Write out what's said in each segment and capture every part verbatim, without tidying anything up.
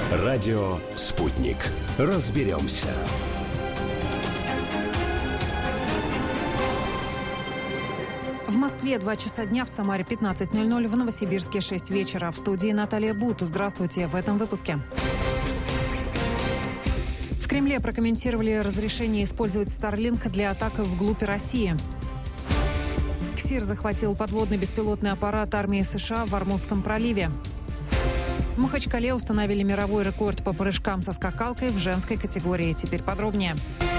Радио «Спутник». Разберемся. В Москве два часа дня, в Самаре пятнадцать ноль ноль, в Новосибирске шесть вечера. В студии Наталья Бут. Здравствуйте в этом выпуске. В Кремле прокомментировали разрешение использовать Starlink для атак вглубь России. КСИР захватил подводный беспилотный аппарат армии США в Ормузском проливе. В Махачкале установили мировой рекорд по прыжкам со скакалкой в женской категории. Теперь подробнее.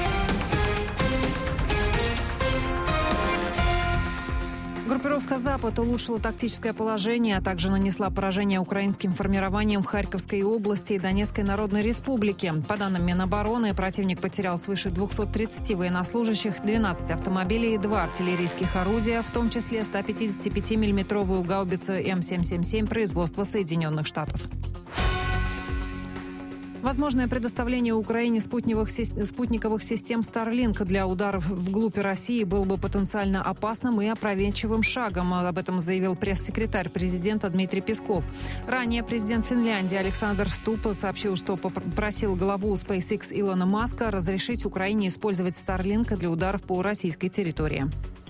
Группировка «Запад» улучшила тактическое положение, а также нанесла поражение украинским формированиям в Харьковской области и Донецкой Народной Республике. По данным Минобороны, противник потерял свыше двухсот тридцати военнослужащих, двенадцать автомобилей и два артиллерийских орудия, в том числе сто пятидесятипятимиллиметровую гаубицу эм семь семь семь производства Соединенных Штатов. Возможное предоставление Украине спутниковых систем Starlink для ударов вглубь России было бы потенциально опасным и опрометчивым шагом. Об этом заявил пресс-секретарь президента Дмитрий Песков. Ранее президент Финляндии Александр Ступп сообщил, что попросил главу SpaceX Илона Маска разрешить Украине использовать Starlink для ударов по российской территории.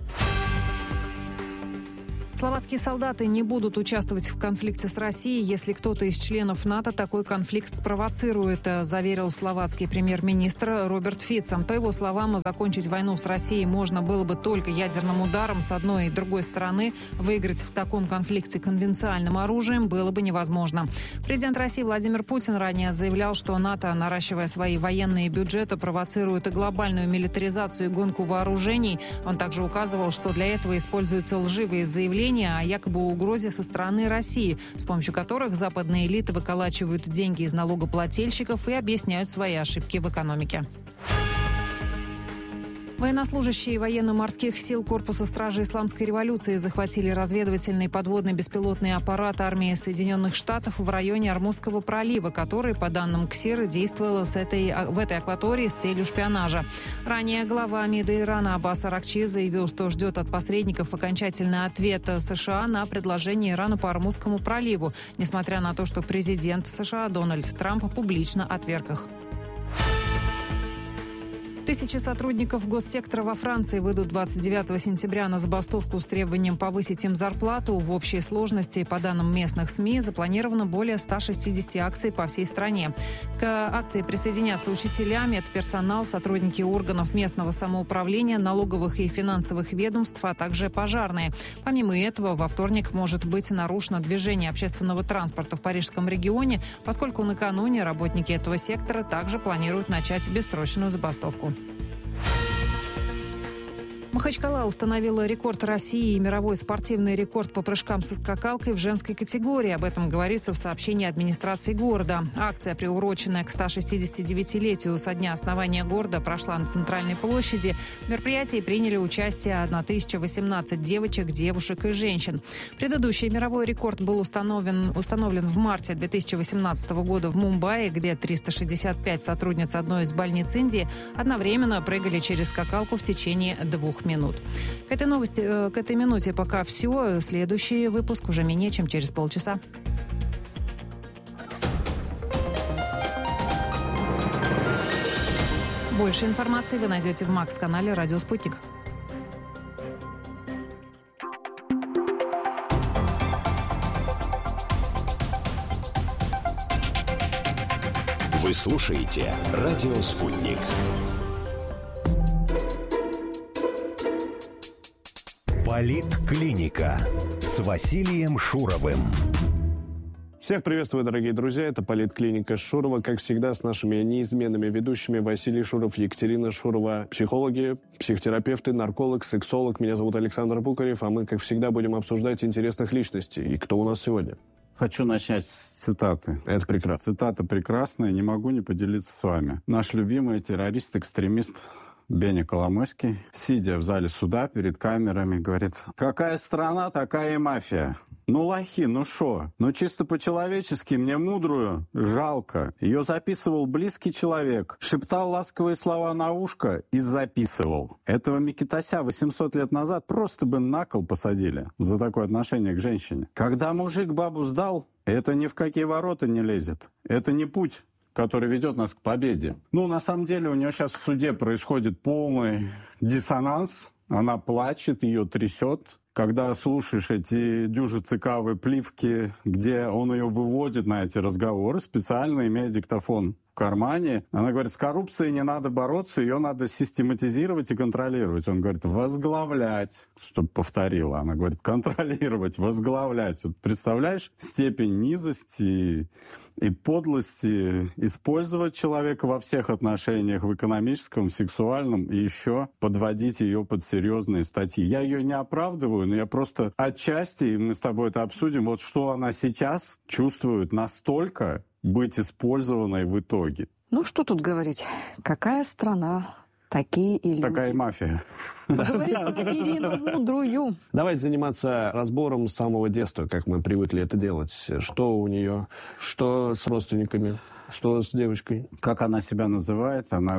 Словацкие солдаты не будут участвовать в конфликте с Россией, если кто-то из членов НАТО такой конфликт спровоцирует, заверил словацкий премьер-министр Роберт Фицо. По его словам, закончить войну с Россией можно было бы только ядерным ударом с одной и другой стороны. Выиграть в таком конфликте конвенциональным оружием было бы невозможно. Президент России Владимир Путин ранее заявлял, что НАТО, наращивая свои военные бюджеты, провоцирует и глобальную милитаризацию и гонку вооружений. Он также указывал, что для этого используются лживые заявления о якобы угрозе со стороны России, с помощью которых западные элиты выколачивают деньги из налогоплательщиков и объясняют свои ошибки в экономике. Военнослужащие военно-морских сил Корпуса стражи Исламской революции захватили разведывательный подводный беспилотный аппарат армии Соединенных Штатов в районе Ормузского пролива, который, по данным КСИР, действовал с этой, в этой акватории с целью шпионажа. Ранее глава МИДа Ирана Аббас Аракчи заявил, что ждет от посредников окончательный ответ США на предложение Ирана по Ормузскому проливу, несмотря на то, что президент США Дональд Трамп публично отверг их. Тысячи сотрудников госсектора во Франции выйдут двадцать девятого сентября на забастовку с требованием повысить им зарплату. В общей сложности, по данным местных СМИ, запланировано более ста шестидесяти акций по всей стране. К акции присоединятся учителя, медперсонал, сотрудники органов местного самоуправления, налоговых и финансовых ведомств, а также пожарные. Помимо этого, во вторник может быть нарушено движение общественного транспорта в Парижском регионе, поскольку накануне работники этого сектора также планируют начать бессрочную забастовку. Махачкала установила рекорд России и мировой спортивный рекорд по прыжкам со скакалкой в женской категории. Об этом говорится в сообщении администрации города. Акция, приуроченная к ста шестидесятидевятилетию со дня основания города, прошла на Центральной площади. В мероприятии приняли участие тысяча восемнадцать девочек, девушек и женщин. Предыдущий мировой рекорд был установлен, установлен в марте две тысячи восемнадцатого года в Мумбаи, где триста шестьдесят пять сотрудниц одной из больниц Индии одновременно прыгали через скакалку в течение двух минут. К этой новости, к этой минуте пока все. Следующий выпуск уже менее чем через полчаса. Больше информации вы найдете в Макс-канале «Радио Спутник». Вы слушаете «Радио Спутник». Политклиника с Василием Шуровым. Всех приветствую, дорогие друзья. Это Политклиника Шурова. Как всегда, с нашими неизменными ведущими Василий Шуров, Екатерина Шурова. Психологи, психотерапевты, нарколог, сексолог. Меня зовут Александр Букарев. А мы, как всегда, будем обсуждать интересных личностей. И кто у нас сегодня? Хочу начать с цитаты. Это прекрасно. Цитата прекрасная, не могу не поделиться с вами. Наш любимый террорист-экстремист Беня Коломойский, сидя в зале суда перед камерами, говорит: «Какая страна, такая и мафия. Ну, лохи, ну шо? Ну, чисто по-человечески мне мудрую жалко. Ее записывал близкий человек, шептал ласковые слова на ушко и записывал. Этого Микитася восемьсот лет назад просто бы на кол посадили за такое отношение к женщине. Когда мужик бабу сдал, Это ни в какие ворота не лезет. Это не путь, который ведет нас к победе. Ну, на самом деле, у нее сейчас в суде происходит полный диссонанс. Она плачет, ее трясет. Когда слушаешь эти дюжи цикавые плівки, где он ее выводит на эти разговоры, специально имея диктофон в кармане, она говорит, с коррупцией не надо бороться, ее надо систематизировать и контролировать. Он говорит, возглавлять, чтобы повторила. Она говорит, контролировать, возглавлять. Вот представляешь степень низости и подлости использовать человека во всех отношениях, в экономическом, в сексуальном, и еще подводить ее под серьезные статьи. Я ее не оправдываю, но я просто отчасти, и мы с тобой это обсудим, вот что она сейчас чувствует настолько быть использованной в итоге. Ну, что тут говорить? Какая страна, такие и люди. Такая мафия. Поговорим про Ирину Мудрую. Давайте заниматься разбором с самого детства, как мы привыкли это делать. Что у нее, что с родственниками, что с девочкой. Как она себя называет? Она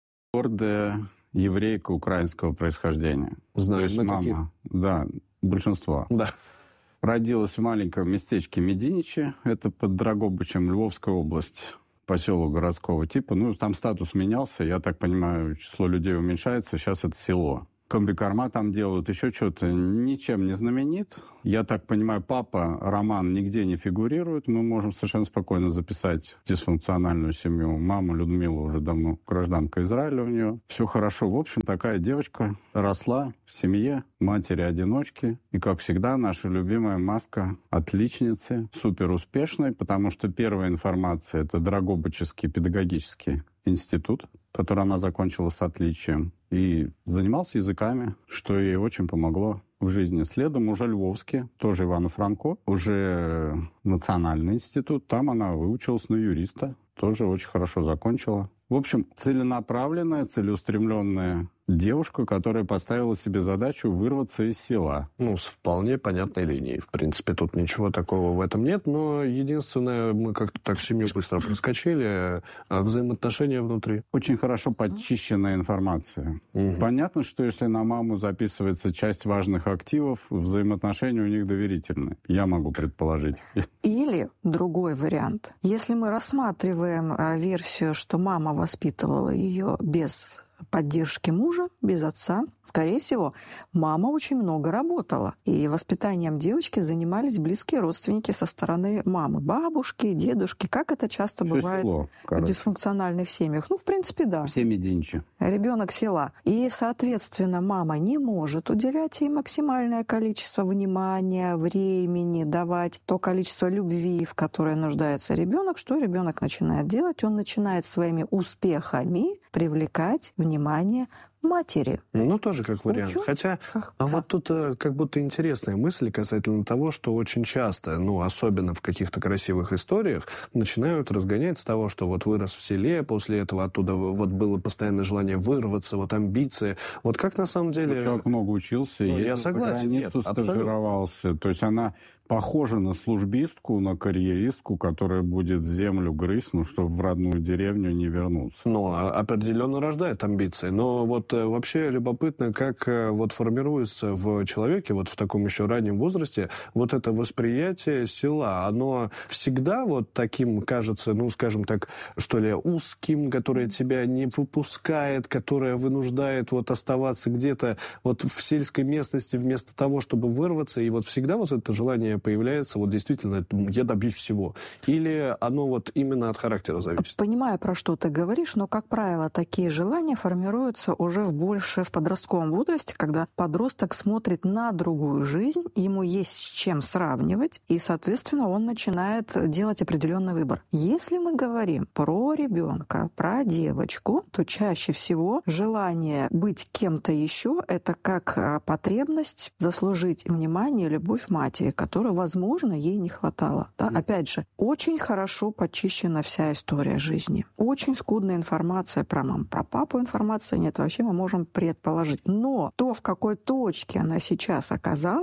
гордая еврейка украинского происхождения. Знаем, то есть мы мама. таких. Да, большинство. Да. Родилась в маленьком местечке Мединичи, это под Драгобычем, Львовская область, поселок городского типа. Ну, там статус менялся, я так понимаю, число людей уменьшается, сейчас это село. Комбикорма там делают, еще что-то. Ничем не знаменит. Я так понимаю, папа Роман нигде не фигурирует. Мы можем совершенно спокойно записать дисфункциональную семью. Мама Людмила уже давно гражданка Израиля у нее. Все хорошо. В общем, такая девочка росла в семье матери-одиночки. И, как всегда, наша любимая маска отличницы, суперуспешной, потому что первая информация — это Драгобычский педагогический институт, который она закончила с отличием. И занимался языками, что ей очень помогло в жизни. Следом уже Львовский, тоже Ивано-Франко, уже национальный институт. Там она выучилась на юриста, тоже очень хорошо закончила. В общем, целенаправленная, целеустремленная девушка, которая поставила себе задачу вырваться из села. Ну, с вполне понятной линией. В принципе, тут ничего такого в этом нет, но единственное, мы как-то так семью быстро проскочили, а взаимоотношения внутри. Очень хорошо подчищенная информация. Угу. Понятно, что если на маму записывается часть важных активов, взаимоотношения у них доверительные. Я могу предположить. Или другой вариант. Если мы рассматриваем а, версию, что мама воспитывала ее без поддержки мужа, без отца, скорее всего, мама очень много работала. И воспитанием девочки занимались близкие родственники со стороны мамы. Бабушки, дедушки. Как это часто Все бывает село, в дисфункциональных семьях. Ну, в принципе, да. Все Мединичи. Ребенок села. И, соответственно, мама не может уделять ей максимальное количество внимания, времени, давать то количество любви, в которое нуждается ребенок. Что ребенок начинает делать? Он начинает своими успехами привлекать внимание матери. Ну, тоже как вариант. Учу? Хотя, Ах, а да. вот тут а, как будто интересная мысль касательно того, что очень часто, ну, особенно в каких-то красивых историях, начинают разгонять с того, что вот вырос в селе, после этого оттуда вот было постоянное желание вырваться, вот амбиции. Вот как на самом деле... Ну, человек много учился, ну, ездил я согласен, за границу, нет, стажировался. То есть она похожа на службистку, на карьеристку, которая будет землю грызть, ну, чтобы в родную деревню не вернуться. Ну, определенно рождает амбиции. Но вот э, вообще любопытно, как э, вот формируется в человеке, вот в таком еще раннем возрасте, вот это восприятие села. Оно всегда вот таким кажется, ну, скажем так, что ли, узким, которое тебя не выпускает, которое вынуждает вот оставаться где-то вот в сельской местности вместо того, чтобы вырваться. И вот всегда вот это желание появляется, вот действительно, я добьюсь всего. Или оно вот именно от характера зависит? Понимаю, про что ты говоришь, но, как правило, такие желания формируются уже в больше в подростковом возрасте, когда подросток смотрит на другую жизнь, ему есть с чем сравнивать, и, соответственно, он начинает делать определенный выбор. Если мы говорим про ребенка, про девочку, то чаще всего желание быть кем-то еще — это как потребность заслужить внимание и любовь матери, которой, возможно, ей не хватало. Да? Mm. Опять же, очень хорошо почищена вся история жизни. Очень скудная информация про маму. Про папу информации нет. Вообще мы можем предположить. Но то, в какой точке она сейчас оказалась,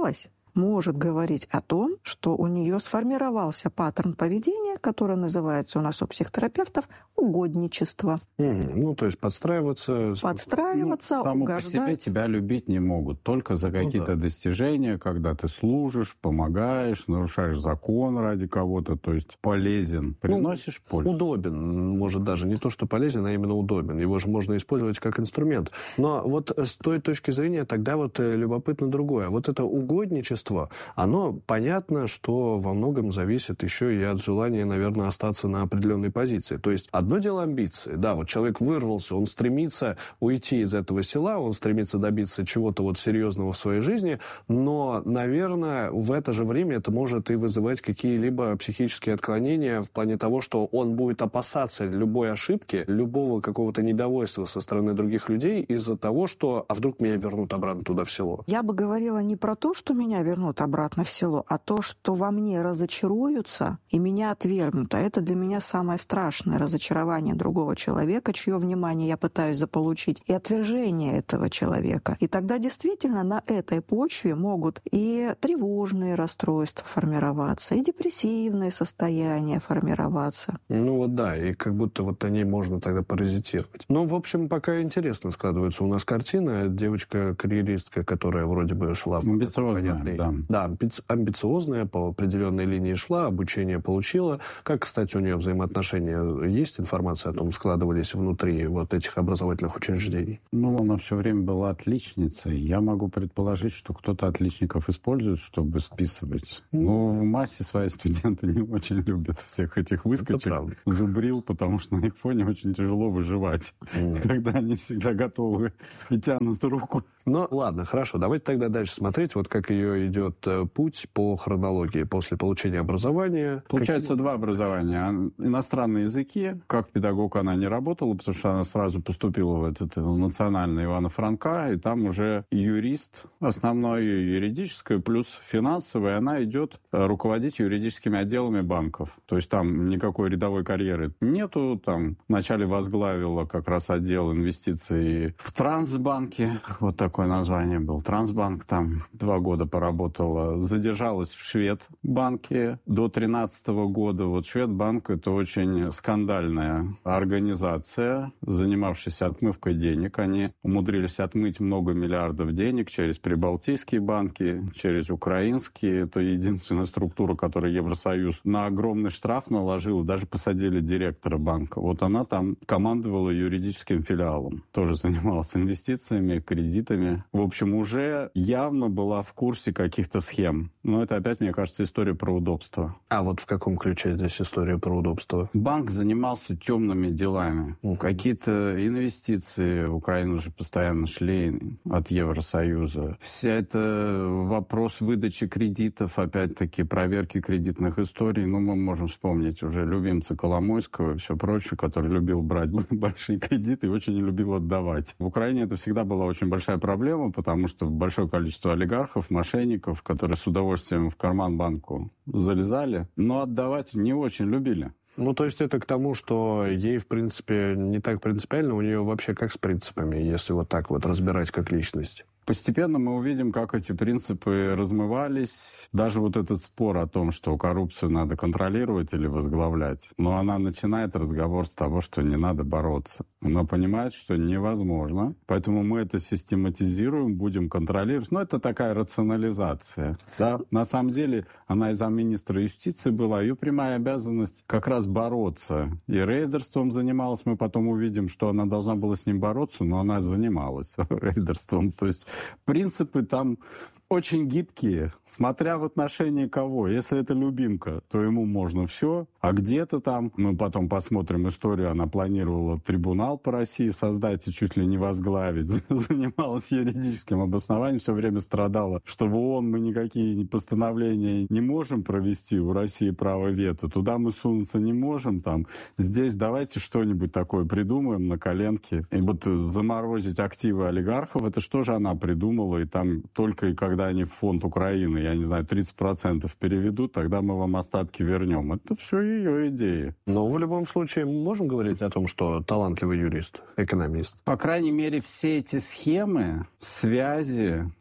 может говорить о том, что у нее сформировался паттерн поведения, который называется у нас у психотерапевтов угодничество. Mm-hmm. Ну, то есть подстраиваться. Подстраиваться, ну, само угождать. по себе тебя любить не могут. Только за какие-то ну, да. достижения, когда ты служишь, помогаешь, нарушаешь закон ради кого-то, то есть полезен, приносишь ну, пользу. Удобен. Может, даже не то, что полезен, а именно удобен. Его же можно использовать как инструмент. Но вот с той точки зрения тогда вот любопытно другое. Вот это угодничество, оно понятно, что во многом зависит еще и от желания, наверное, остаться на определенной позиции. То есть одно дело амбиции. Да, вот человек вырвался, он стремится уйти из этого села, он стремится добиться чего-то вот серьезного в своей жизни, но, наверное, в это же время это может и вызывать какие-либо психические отклонения в плане того, что он будет опасаться любой ошибки, любого какого-то недовольства со стороны других людей из-за того, что а вдруг меня вернут обратно туда в село. Я бы говорила не про то, что меня вернут обратно в село, а то, что во мне разочаруются и меня отвергнут. А это для меня самое страшное — разочарование другого человека, чье внимание я пытаюсь заполучить, и отвержение этого человека. И тогда действительно на этой почве могут и тревожные расстройства формироваться, и депрессивные состояния формироваться. Ну вот да, и как будто вот о ней можно тогда паразитировать. Ну, в общем, пока интересно складывается у нас картина. Девочка-карьеристка, которая вроде бы шла... Амбициозная, да. Да, амбициозная, по определенной линии шла, обучение получила. Как, кстати, у нее взаимоотношения? Есть информация о том, складывались внутри вот этих образовательных учреждений? Ну, она все время была отличницей. Я могу предположить, что кто-то отличников использует, чтобы списывать. Mm. Но в массе свои студенты не очень любят всех этих выскочек. Зубрил, потому что на их фоне очень тяжело выживать. Mm. Когда они всегда готовы и тянут руку. Ну, ладно, хорошо. Давайте тогда дальше смотреть, вот как ее идет путь по хронологии после получения образования. Получается, Какие... два образования. Иностранные языки. Как педагог она не работала, потому что она сразу поступила в этот национальный Ивана Франка, и там уже юрист, основное юридическое, плюс финансовое, она идет руководить юридическими отделами банков. То есть там никакой рядовой карьеры нету. Там вначале возглавила как раз отдел инвестиций в Трансбанке. Вот такое название был. Трансбанк, там два года поработала. Задержалась в Шведбанке до тринадцатого года. Вот Шведбанк — это очень скандальная организация, занимавшаяся отмывкой денег. Они умудрились отмыть много миллиардов денег через прибалтийские банки, через украинские. Это единственная структура, которую Евросоюз на огромный штраф наложил. Даже посадили директора банка. Вот она там командовала юридическим филиалом. Тоже занималась инвестициями, кредитами. В общем, уже явно была в курсе каких-то схем. Но это опять, мне кажется, история про удобство. А вот в каком ключе здесь история про удобство? Банк занимался темными делами. Uh-huh. Какие-то инвестиции в Украину уже постоянно шли от Евросоюза. Вся это вопрос выдачи кредитов, опять-таки, проверки кредитных историй. Ну, мы можем вспомнить уже любимца Коломойского и все прочее, который любил брать большие кредиты и очень не любил отдавать. В Украине это всегда была очень большая проблема, потому что большое количество олигархов, мошенников, которые с удовольствием в карман банку залезали, но отдавать не очень любили. Ну, то есть это к тому, что ей, в принципе, не так принципиально, у нее вообще как с принципами, если вот так вот разбирать как личность. Постепенно мы увидим, как эти принципы размывались. Даже вот этот спор о том, что коррупцию надо контролировать или возглавлять. Но она начинает разговор с того, что не надо бороться. Она понимает, что невозможно. Поэтому мы это систематизируем, будем контролировать. Но это такая рационализация. Да? На самом деле, она и замминистра юстиции была. Ее прямая обязанность как раз бороться. И рейдерством занималась. Мы потом увидим, что она должна была с ним бороться, но она занималась рейдерством. То есть принципы там очень гибкие, смотря в отношении кого. Если это любимка, то ему можно все. А где-то там, мы потом посмотрим историю, она планировала трибунал по России создать и чуть ли не возглавить. Занималась юридическим обоснованием, все время страдала, что в ООН мы никакие постановления не можем провести, у России право вето. Туда мы сунуться не можем. Там. Здесь давайте что-нибудь такое придумаем на коленке. И вот заморозить активы олигархов, это что же она придумала? И там только и когда они в фонд Украины, я не знаю, тридцать процентов переведут, тогда мы вам остатки вернем. Это все ее идеи. Но в любом случае можем говорить о том, что талантливый юрист, экономист. По крайней мере, все эти схемы, связи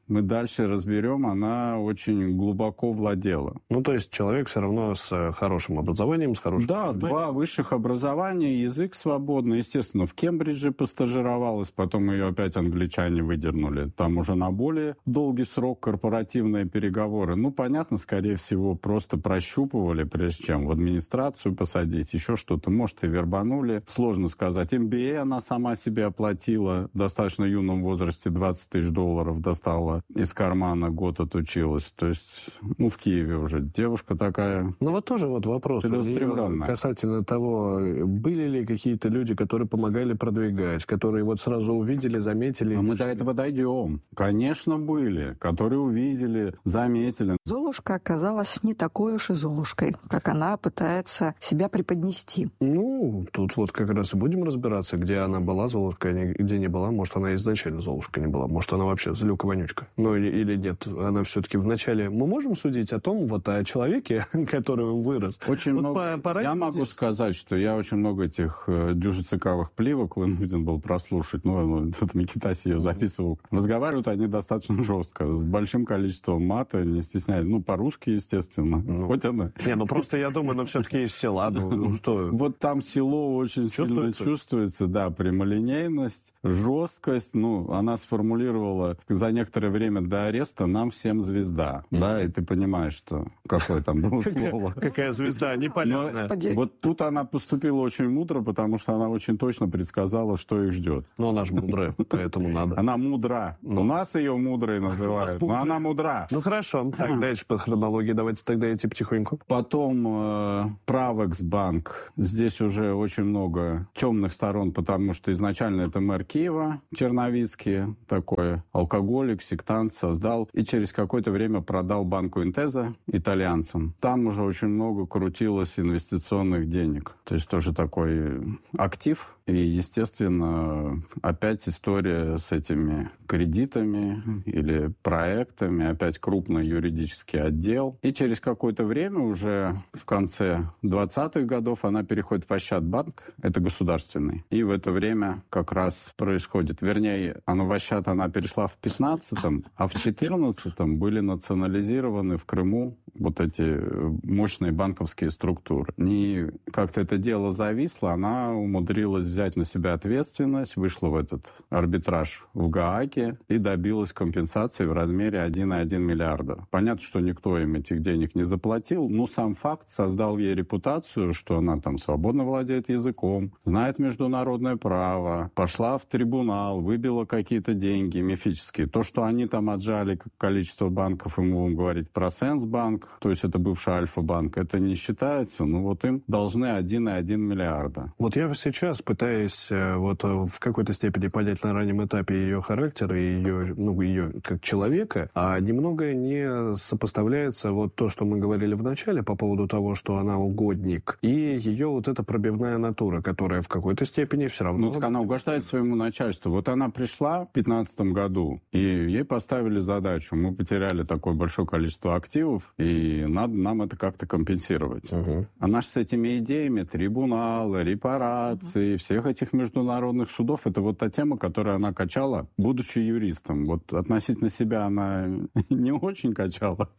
мы дальше разберем, она очень глубоко владела. Ну, то есть человек все равно с хорошим образованием, с хорошим... Да, два высших образования, язык свободный. Естественно, в Кембридже постажировалась, потом ее опять англичане выдернули. Там уже на более долгий срок корпоративные переговоры. Ну, понятно, скорее всего, просто прощупывали, прежде чем в администрацию посадить, еще что-то. Может, и вербанули. Сложно сказать. эм би эй она сама себе оплатила. В достаточно юном возрасте двадцать тысяч долларов достала из кармана, год отучилась. То есть, ну, в Киеве уже девушка такая. Ну, вот тоже вот вопрос. Касательно того, были ли какие-то люди, которые помогали продвигать, которые вот сразу увидели, заметили... А мы до этого дойдем. Конечно, были, которые увидели, заметили. Золушка оказалась не такой уж и Золушкой, как она пытается себя преподнести. Ну, тут вот как раз и будем разбираться, где она была Золушкой, а где не была. Может, она изначально Золушка не была. Может, она вообще злюка-вонючка. Ну, или, или нет. Она все-таки вначале... Мы можем судить о том, вот о человеке, который вырос. Очень вот много... по, по я могу сказать, что я очень много этих э, дюжицикавых плевок вынужден был прослушать. Ну, ну это Микитаси ее записывал. Разговаривают они достаточно жестко, с большим количеством мата, не стесняясь. Ну, по-русски, естественно. Ну, хоть она... Не, ну просто я думаю, ну все-таки из села. Ну, ну что... Вот там село очень сильно чувствуется, да, прямолинейность, жесткость. Ну, она сформулировала за некоторое время до ареста «нам всем звезда». Да, и ты понимаешь, что какое там было слово. Какая звезда, непонятная. Вот тут она поступила очень мудро, потому что она очень точно предсказала, что их ждет. Ну, она же мудрая, поэтому надо. Она мудра. У нас ее мудрой называют, но она мудра. Ну, хорошо. Так, дальше по хронологии давайте тогда идти потихоньку. Потом э, Правексбанк. Здесь уже очень много темных сторон, потому что изначально это мэр Киева, Черновицкий, такой алкоголик, сектант, создал. И через какое-то время продал банку Интеза итальянцам. Там уже очень много крутилось инвестиционных денег. То есть тоже такой актив. И, естественно, опять история с этими кредитами или проектами, опять крупный юридический отдел. И через какое-то время, уже в конце двадцатых годов, она переходит в Ощадбанк, это государственный. И в это время как раз происходит, вернее, она в Ощад она перешла в пятнадцатом, а в четырнадцатом были национализированы в Крыму вот эти мощные банковские структуры. И как-то это дело зависло, она умудрилась взять на себя ответственность, вышла в этот арбитраж в Гааге и добилась компенсации в размере один целых один миллиарда. Понятно, что никто им этих денег не заплатил, но сам факт создал ей репутацию, что она там свободно владеет языком, знает международное право, пошла в трибунал, выбила какие-то деньги мифические. То, что они там отжали количество банков, и мы будем говорить про Сенсбанк, то есть это бывший Альфа-банк, это не считается, но вот им должны один целых один миллиарда. Вот я сейчас пытаюсь вот в какой-то степени понять на раннем этапе ее характер и ее, ну, ее как человека, а немного не сопоставляется вот то, что мы говорили в начале по поводу того, что она угодник, и ее вот эта пробивная натура, которая в какой-то степени все равно... Ну, так она угождает своему начальству. Вот она пришла в пятнадцатом году, и ей поставили задачу. Мы потеряли такое большое количество активов, и надо нам это как-то компенсировать. Угу. Она же с этими идеями трибунала, репарации, угу. всех этих международных судов, это вот та тема, которую она качала, будучи юристом. Вот относительно себя она не очень качала,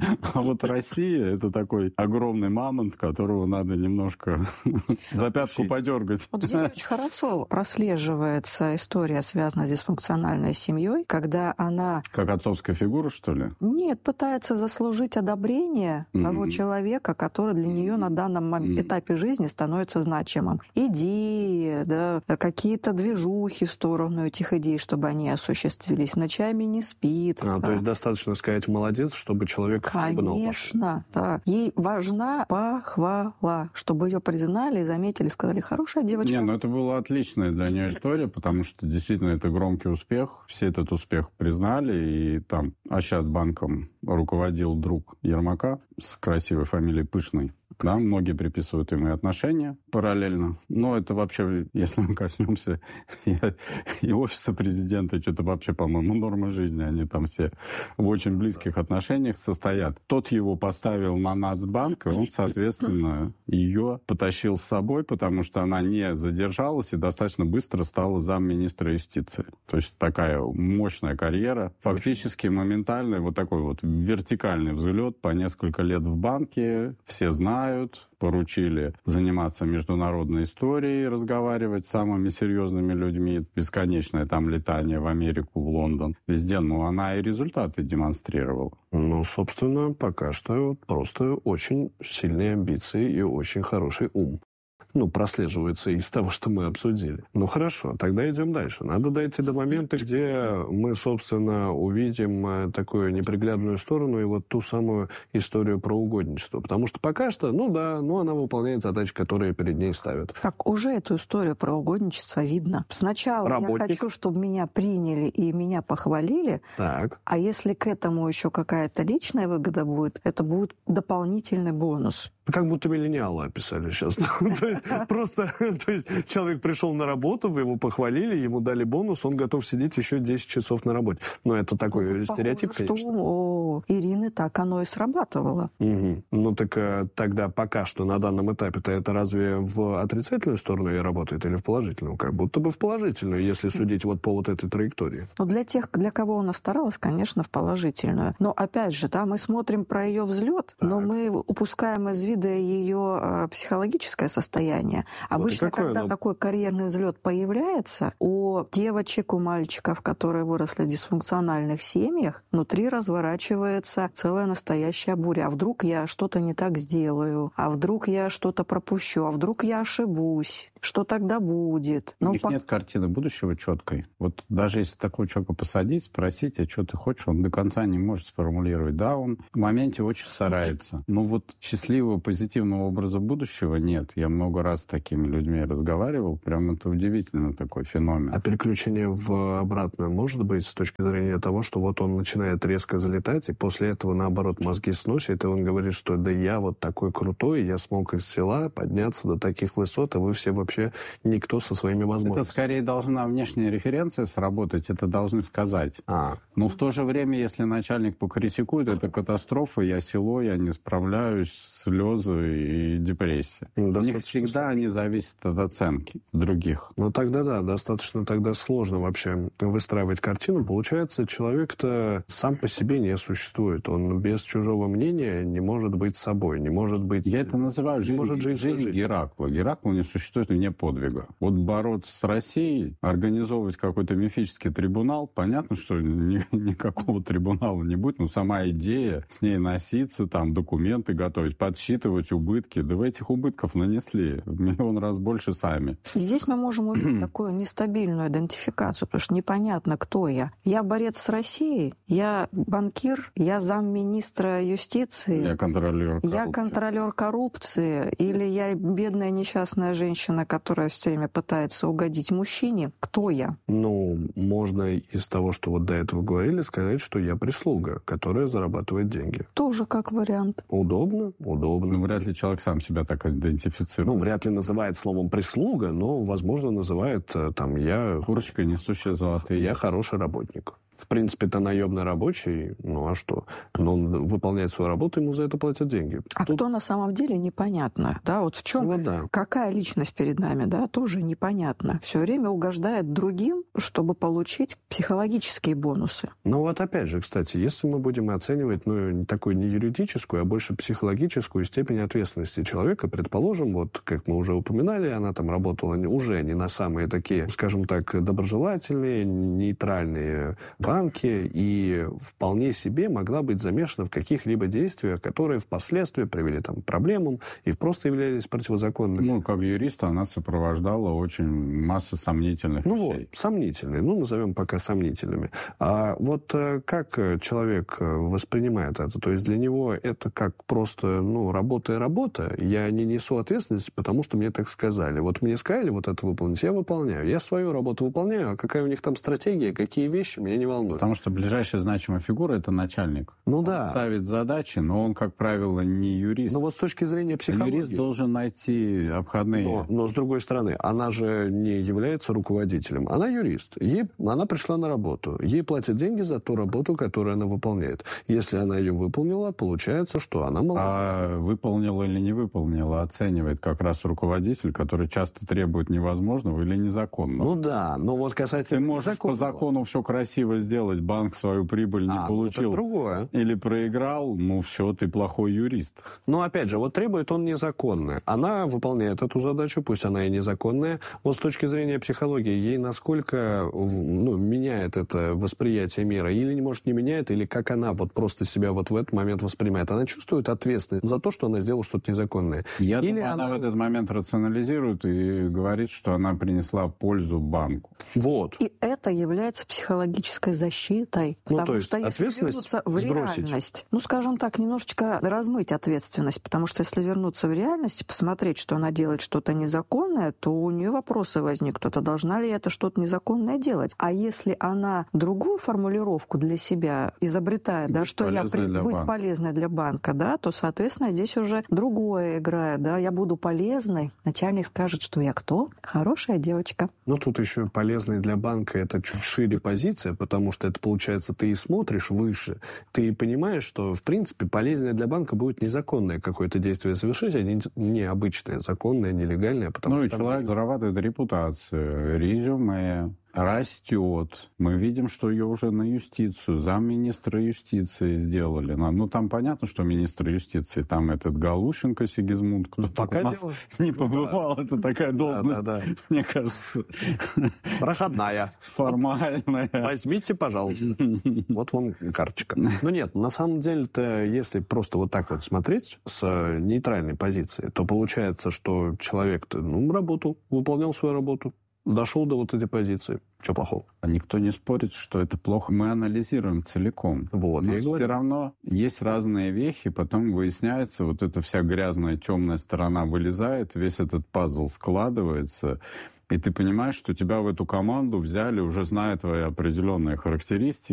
а вот Россия — это такой огромный мамонт, которого надо немножко за пятку подергать. Вот здесь очень хорошо прослеживается история, связанная с дисфункциональной семьей, когда она... Как отцовская фигура, что ли? Нет, пытается заслужить одобрение mm-hmm. того человека, который для нее на данном mm-hmm. этапе жизни становится значимым. Идеи, да, какие-то движухи в сторону этих идей, чтобы они осуществились. Ночами не спит. А, да. То есть достаточно сказать «молодец», чтобы человек... Конечно, да. Ей важна похвала, чтобы ее признали, заметили, сказали «хорошая девочка». Не, ну это была отличная для нее история, потому что действительно это громкий успех. Все этот успех признали, и там Ощадбанком руководил друг Ермака с красивой фамилией Пышной. Да, многие приписывают им и отношения параллельно. Но это вообще, если мы коснемся и, и офиса президента, что-то вообще, по-моему, норма жизни. Они там все в очень близких отношениях состоят. Тот его поставил на Нацбанк, и он, соответственно, ее потащил с собой, потому что она не задержалась и достаточно быстро стала замминистра юстиции. То есть такая мощная карьера. Фактически моментальный вот такой вот вертикальный взлет по несколько лет в банке. Все знают, поручили заниматься международной историей, разговаривать с самыми серьезными людьми. Бесконечное там летание в Америку, в Лондон, везде. Ну, она и результаты демонстрировала. Ну, собственно, пока что просто очень сильные амбиции и очень хороший ум. Ну, прослеживается из того, что мы обсудили. Ну, хорошо, тогда идем дальше. Надо дойти до момента, где мы, собственно, увидим такую неприглядную сторону и вот ту самую историю про угодничество. Потому что пока что, ну да, ну она выполняет задачи, которые перед ней ставят. Так, уже эту историю про угодничество видно. Сначала Работник. я хочу, чтобы меня приняли и меня похвалили, так. а если к этому еще какая-то личная выгода будет, это будет дополнительный бонус. Как будто миллениалы описали сейчас. То есть просто то есть человек пришел на работу, вы его похвалили, ему дали бонус, он готов сидеть еще десять часов на работе. Но это такой стереотип, конечно. Что у Ирины так оно и срабатывало. Угу. Ну так тогда пока что на данном этапе-то это разве в отрицательную сторону и работает или в положительную? Как будто бы в положительную, если судить вот по вот этой траектории. Ну для тех, для кого она старалась, конечно, в положительную. Но опять же, да, мы смотрим про ее взлет, так. но мы упускаем из вида ее э, психологическое состояние. Обычно, вот когда оно... такой карьерный взлет появляется, у девочек, у мальчиков, которые выросли в дисфункциональных семьях, внутри разворачивается целая настоящая буря. А вдруг я что-то не так сделаю? А вдруг я что-то пропущу? А вдруг я ошибусь? Что тогда будет? У ну, них по... нет картины будущего четкой. Вот даже если такого человека посадить, спросить, а что ты хочешь, он до конца не может сформулировать. Да, он в моменте очень старается. Но вот счастливого, позитивного образа будущего нет. Я много раз с такими людьми разговаривал. Прям это удивительно такой феномен. А переключение в обратное может быть с точки зрения того, что вот он начинает резко залетать, и после этого, наоборот, мозги сносит, и он говорит, что да я вот такой крутой, я смог из села подняться до таких высот, а вы все вообще никто со своими возможностями. Это скорее должна внешняя референция сработать, это должны сказать. А. Но в то же время, если начальник покритикует, это катастрофа, я село, я не справляюсь, слезы и депрессия. Ну, у них всегда они зависят от оценки других. Ну тогда да, достаточно тогда сложно вообще выстраивать картину. Получается, человек-то сам по себе не существует. Он без чужого мнения не может быть собой, не может быть... Я это называю жизнь, может жить жизнь, жизнь Геракла. Геракл не существует вне подвига. Вот бороться с Россией, организовывать какой-то мифический трибунал, понятно, что ни, никакого трибунала не будет, но сама идея, с ней носиться, там документы готовить, подсчитывать убытки, да вы этих убытков нанесли в миллион раз больше сами. Здесь мы можем увидеть такую нестабильную идентификацию, потому что непонятно, кто я. Я борец с Россией, я банкир, я замминистра юстиции, я контролер коррупции. Я контролер коррупции, или я бедная несчастная женщина, которая все время пытается угодить мужчине. Кто я? Ну, можно из того, что вот до этого говорили, сказать, что я прислуга, которая зарабатывает деньги. Тоже как вариант. Удобно, удобно. Ну, вряд ли человек сам себя так идентифицирует. Ну, вряд ли называет словом прислуга, но, возможно, называет там я... Курочка, несущая золотые. Я хороший работник. В принципе, это наемный рабочий, ну а что? Но он выполняет свою работу, ему за это платят деньги. А Тут... кто на самом деле, непонятно. Да, вот в чем, вот да. Какая личность перед нами, да, тоже непонятно. Все время угождает другим, чтобы получить психологические бонусы. Ну вот опять же, кстати, если мы будем оценивать, ну, такую не юридическую, а больше психологическую степень ответственности человека, предположим, вот, как мы уже упоминали, она там работала уже не на самые такие, скажем так, доброжелательные, нейтральные банки, и вполне себе могла быть замешана в каких-либо действиях, которые впоследствии привели там, к проблемам и просто являлись противозаконными. Ну, как юриста она сопровождала очень массу сомнительных ну вещей. Вот, сомнительные, ну, назовем пока сомнительными. А вот как человек воспринимает это? То есть для него это как просто, ну, работа и работа. Я не несу ответственность, потому что мне так сказали. Вот мне сказали вот это выполнить, я выполняю. Я свою работу выполняю, а какая у них там стратегия, какие вещи, меня не волнует. волнует. Потому что ближайшая значимая фигура – это начальник. Ну он да. ставит задачи, но он, как правило, не юрист. Но вот с точки зрения психологии... Юрист должен найти обходные... Но, но с другой стороны, она же не является руководителем. Она юрист. Ей, она пришла на работу. Ей платят деньги за ту работу, которую она выполняет. Если она ее выполнила, получается, что она молодец. А выполнила или не выполнила, оценивает как раз руководитель, который часто требует невозможного или незаконного. Ну да, но вот касательно... Ты можешь законного. По закону все красиво сделать, банк свою прибыль не а, получил. Это другое. Или проиграл, ну все, ты плохой юрист. Но опять же, вот требует он незаконное. Она выполняет эту задачу, пусть она и незаконная. Вот с точки зрения психологии, ей насколько ну, меняет это восприятие мира? Или, не может, не меняет, или как она вот просто себя вот в этот момент воспринимает? Она чувствует ответственность за то, что она сделала что-то незаконное? Я или думаю, она... она в этот момент рационализирует и говорит, что она принесла пользу банку. Вот. И это является психологической защитой. Потому ну, то есть что если вернуться в сбросить. реальность, ну, скажем так, немножечко размыть ответственность, потому что если вернуться в реальность и посмотреть, что она делает что-то незаконное, то у нее вопросы возникнут. А должна ли это что-то незаконное делать? А если она другую формулировку для себя изобретает, да, что я при... быть банка. полезной для банка, да, то, соответственно, здесь уже другое играет, да, я буду полезной. Начальник скажет, что я кто? Хорошая девочка. Ну, тут еще полезной для банка это чуть шире позиция, потому что это, получается, ты и смотришь выше, ты понимаешь, что, в принципе, полезнее для банка будет незаконное какое-то действие совершить, а не необычное, законное, нелегальное. Потому ну, что и человек зарабатывает репутацию, резюме, растет. Мы видим, что ее уже на юстицию, замминистра юстиции сделали. Ну, там понятно, что министр юстиции, там этот Галущенко Сигизмунд, кто пока у нас дело... не побывал, да. Это такая должность, да, да, да. Мне кажется... Проходная. Формальная. Возьмите, пожалуйста. Вот вам карточка. Ну нет, на самом деле-то, если просто вот так вот смотреть с нейтральной позиции, то получается, что человек-то, ну, работал, выполнял свою работу, дошел до вот этой позиции. Что плохого? А никто не спорит, что это плохо. Мы анализируем целиком. Вот, но все равно есть разные вехи, потом выясняется, вот эта вся грязная, темная сторона вылезает, весь этот пазл складывается, и ты понимаешь, что тебя в эту команду взяли, уже зная твои определенные характеристики,